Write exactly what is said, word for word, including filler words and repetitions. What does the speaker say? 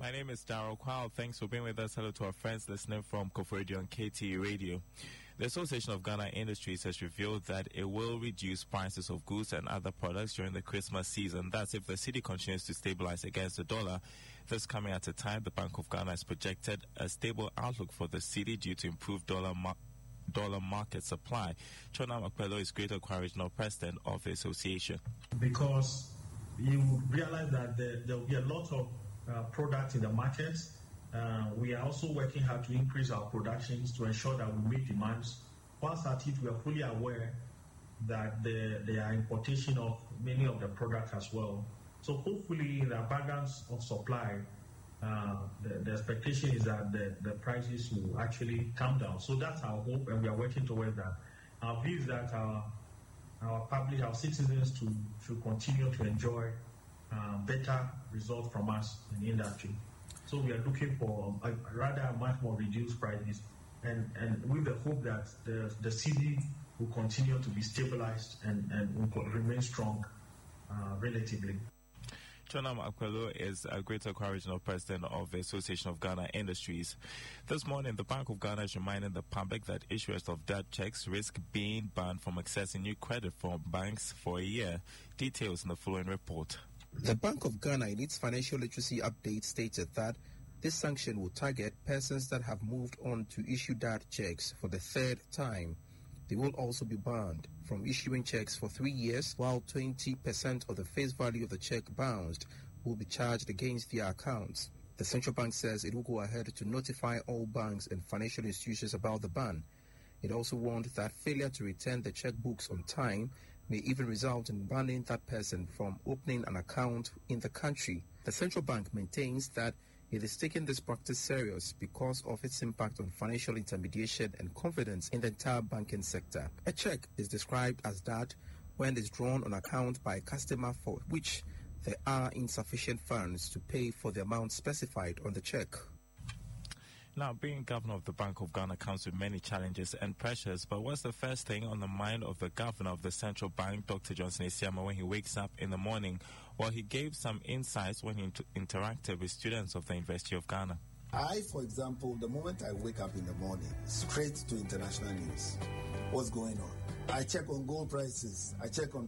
My name is Darryl Kwao. Thanks for being with us. Hello to our friends listening from Kof Radio and K T E Radio. The Association of Ghana Industries has revealed that it will reduce prices of goods and other products during the Christmas season. That's if the cedi continues to stabilize against the dollar. This coming at a time the Bank of Ghana has projected a stable outlook for the cedi due to improved dollar market. dollar market supply. Chona Makpelo is Greater Accra Regional President of the association. Because you realize that there, there will be a lot of uh, products in the market. Uh, we are also working hard to increase our productions to ensure that we meet demands. Whilst at it, we are fully aware that there, there are importation of many of the products as well. So hopefully the abundance of supply, Uh, the, the expectation is that the, the prices will actually come down. So that's our hope, and we are working towards that. Our view is that our, our public, our citizens to, should continue to enjoy uh, better results from us in the industry. So we are looking for a, rather much more reduced prices, and, and with the hope that the, the cedi will continue to be stabilized and, and will remain strong uh, relatively. Chona Makpelo is a Greater Accra Regional President of the Association of Ghana Industries. This morning, the Bank of Ghana is reminding the public that issuers of debt checks risk being banned from accessing new credit from banks for a year. Details in the following report. The Bank of Ghana, in its financial literacy update, stated that this sanction will target persons that have moved on to issue debt checks for the third time. They will also be banned from issuing checks for three years, while twenty percent of the face value of the check bounced will be charged against their accounts. The central bank says it will go ahead to notify all banks and financial institutions about the ban. It also warned that failure to return the checkbooks on time may even result in banning that person from opening an account in the country. The central bank maintains that it is taking this practice serious because of its impact on financial intermediation and confidence in the entire banking sector. A check is described as that when it's drawn on account by a customer for which there are insufficient funds to pay for the amount specified on the check. Now, being governor of the Bank of Ghana comes with many challenges and pressures, but what's the first thing on the mind of the governor of the central bank, Doctor Johnson Isiama, when he wakes up in the morning? Well, he gave some insights when he inter- interacted with students of the University of Ghana. I, for example, the moment I wake up in the morning, straight to international news. What's going on? I check on gold prices. I check on